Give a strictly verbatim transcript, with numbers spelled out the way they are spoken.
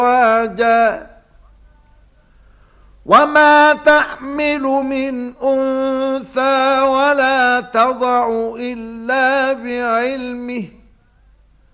أزواجا وما تحمل من أنثى ولا تضع إلا بعلمه